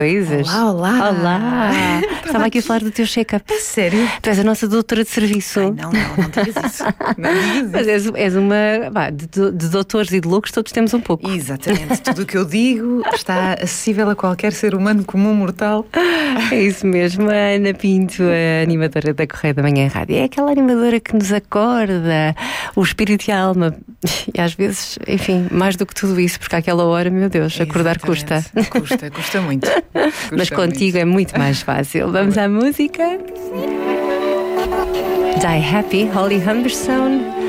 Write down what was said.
coisas. Olá, olá. Olá. Estava aqui a falar do teu check-up. É sério? Tu és a nossa doutora de serviço. Ai, não digas isso. Não digas Mas isso. és uma. De doutores e de loucos, todos temos um pouco. Exatamente. Tudo o que eu digo está acessível a qualquer ser humano comum mortal. É isso mesmo. A Ana Pinto, a animadora da Correia da Manhã Rádio. É aquela animadora que nos acorda, o espírito e a alma. E às vezes, enfim, mais do que tudo isso, porque àquela hora, meu Deus, acordar custa. Custa muito. Mas contigo é muito mais fácil. Vamos à música. Die Happy, Holly Humberstone.